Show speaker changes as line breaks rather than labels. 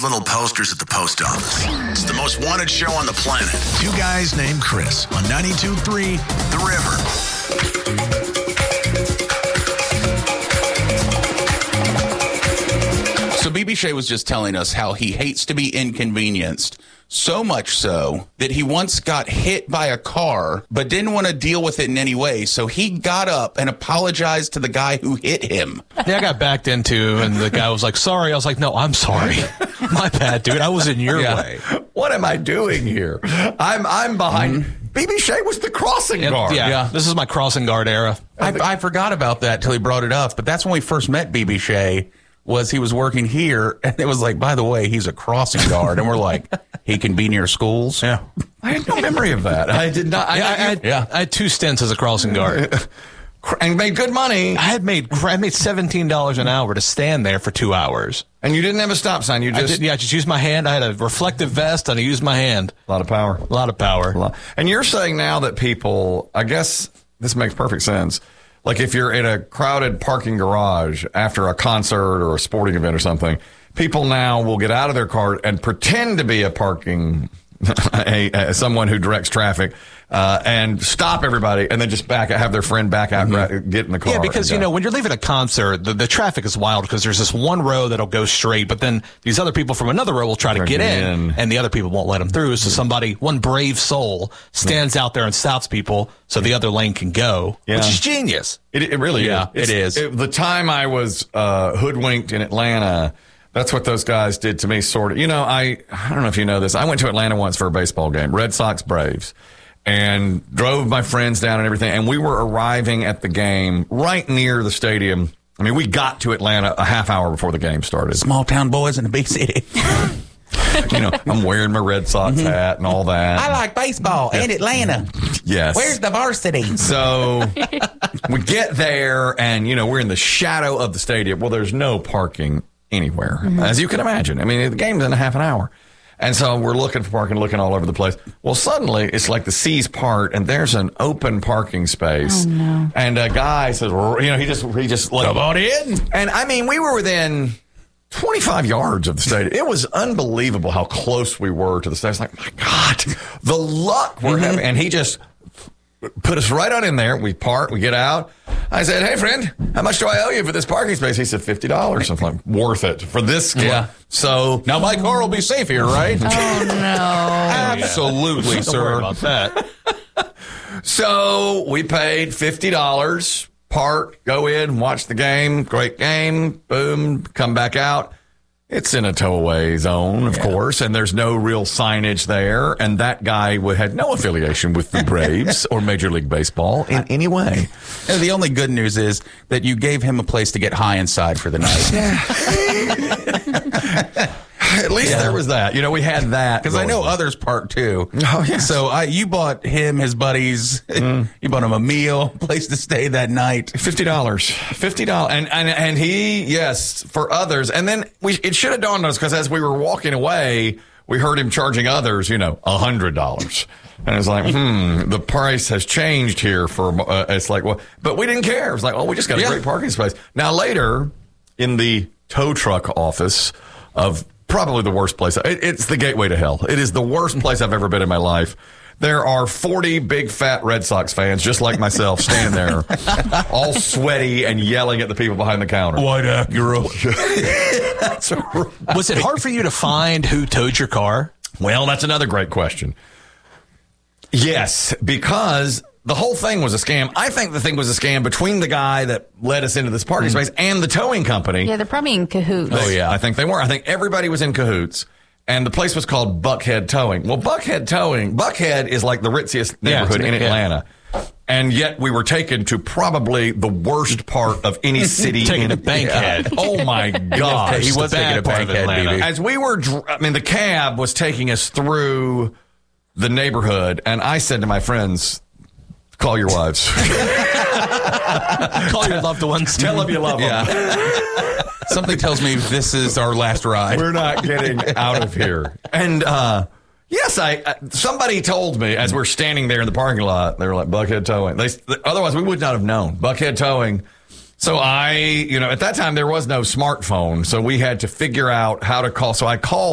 little posters at the post office. It's the most wanted show on the planet. Two guys named Chris on 92.3 The River.
So BB Shea was just telling us how he hates to be inconvenienced, so much so that he once got hit by a car but didn't want to deal with it in any way. So he got up and apologized to the guy who hit him.
Yeah, I got backed into, and the guy was like, sorry. I was like, no, I'm sorry. My bad, dude. I was in your way.
What am I doing here? I'm behind. BB Shea was the crossing guard.
Yeah, this is my crossing guard era.
I forgot about that till he brought it up, but that's when we first met BB Shea. He was working here, and it was like, by the way, he's a crossing guard. And we're like, he can be near schools?
Yeah.
I had no memory of that. I did not.
I had 2 stints as a crossing guard.
And made good money.
I made $17 an hour to stand there for 2 hours.
And you didn't have a stop sign. I
just used my hand. I had a reflective vest, and I used my hand.
A lot of power.
A lot of power.
And you're saying now that people, I guess this makes perfect sense. Like if you're in a crowded parking garage after a concert or a sporting event or something, people now will get out of their car and pretend to be a parking, someone who directs traffic, and stop everybody and then just have their friend back out, get in the car.
Yeah, because, when you're leaving a concert, the traffic is wild because there's this one row that'll go straight, but then these other people from another row will try to get in, and the other people won't let them through. So one brave soul stands out there and stops people so the other lane can go, which is genius.
It really is. The time I was hoodwinked in Atlanta, that's what those guys did to me, sort of. I don't know if you know this. I went to Atlanta once for a baseball game, Red Sox Braves, and drove my friends down and everything. And we were arriving at the game right near the stadium. I mean, we got to Atlanta a half hour before the game started.
Small town boys in a big city.
I'm wearing my Red Sox hat and all that.
I like baseball and Atlanta.
Yes.
Where's the varsity?
So we get there and, we're in the shadow of the stadium. Well, there's no parking anywhere, as you can imagine. I mean, the game's in a half an hour. And so we're looking for parking, looking all over the place. Well, suddenly it's like the seas part and there's an open parking space.
Oh, no.
And a guy says, he just like,
come on in.
And I mean, we were within 25 yards of the stadium. It was unbelievable how close we were to the stadium. It's like, my God, the luck we're having. And he just put us right on in there. We park, we get out. I said, hey, friend, how much do I owe you for this parking space? He said, $50. I'm like, worth it for this.
Yeah.
So
now my car will be safe here, right?
Oh, no.
Absolutely, sir.
Don't worry about that.
So we paid $50, park, go in, watch the game. Great game. Boom, come back out. It's in a tow-away zone, of course, and there's no real signage there. And that guy had no affiliation with the Braves or Major League Baseball in any way.
And the only good news is that you gave him a place to get high inside for the night.
At least there was that. We had that.
Because I know others parked too.
Oh, yeah.
So you bought him, his buddies, you bought him a meal, place to stay that night.
$50. And he, yes, for others. And then it should have dawned on us because as we were walking away, we heard him charging others, $100. And it's like, the price has changed here it's like, well, but we didn't care. It's like, we just got a great parking space. Now later in the tow truck office of probably the worst place. It's the gateway to hell. It is the worst place I've ever been in my life. There are 40 big fat Red Sox fans, just like myself, standing there, all sweaty and yelling at the people behind the counter.
White Acura.
That's right.
Was it hard for you to find who towed your car?
Well, that's another great question. Yes, because the whole thing was a scam. I think the thing was a scam between the guy that led us into this parking space and the towing company.
Yeah, they're probably in cahoots.
Oh, yeah. I think they were. I think everybody was in cahoots. And the place was called Buckhead Towing. Well, Buckhead is like the ritziest neighborhood in Atlanta. And yet we were taken to probably the worst part of any city.
Taken to Bankhead.
Oh, my gosh.
He was taking a Bankhead, BB.
As we were, the cab was taking us through the neighborhood. And I said to my friends, call your wives.
Call your loved ones.
Tell them you love them.
Something tells me this is our last ride.
We're not getting out of here. And yes, somebody told me as we're standing there in the parking lot, they were like, Buckhead Towing. Otherwise, we would not have known. Buckhead Towing. So at that time, there was no smartphone. So we had to figure out how to call. So I called